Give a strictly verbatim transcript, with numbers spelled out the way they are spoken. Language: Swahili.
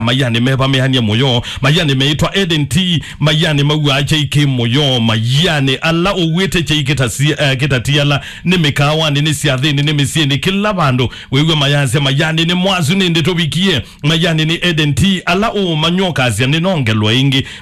mayani meba mehania moyo mayani meitwa Eden T mayani mawa cheke moyo mayani alla uwete cheke tasi uh, kitatiala ni mikawa ni siadhi ni misie ni kila bando wewe mayanze mayani ni mwazu ni ndetobikie mayani ni Eden T alla o manyoka zia ni nongelwa ingi